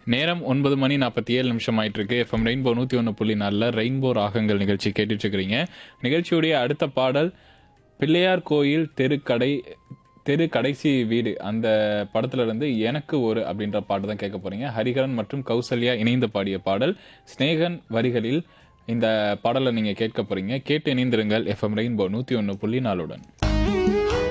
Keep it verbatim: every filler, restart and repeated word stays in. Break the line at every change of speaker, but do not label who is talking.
நேரம் ஒன்பது மணி நாற்பத்தி ஏழு நிமிஷம் ஆயிட்டு இருக்கு. எஃப்எம் ரெயின்போ நூற்றி ஒன்று புள்ளி நாலில் ரெயின்போ ராகங்கள் நிகழ்ச்சி கேட்டுட்டு இருக்கிறீங்க. நிகழ்ச்சியுடைய அடுத்த பாடல் பிள்ளையார் கோயில் தெருக்கடை தெரு கடைசி வீடு அந்த படத்துல இருந்து எனக்கு ஒரு அப்படின்ற பாட்டு தான் கேட்க போறீங்க. ஹரிஹரன் மற்றும் கௌசல்யா இணைந்து பாடிய பாடல். ஸ்நேகன் வரிகளில் இந்த பாடலை நீங்க கேட்க போறீங்க. கேட்டு இணைந்திருங்கள் எஃப்எம் ரெயின்போ நூற்றி ஒன்று புள்ளி நாலுடன்.